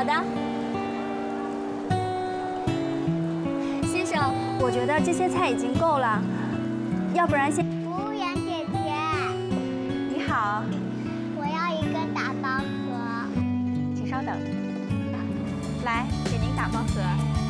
的。先生，我觉得这些菜已经够了，要不然先…… 服务员姐姐， 你好， 我要一个打包盒。 请稍等。来，给您打包盒。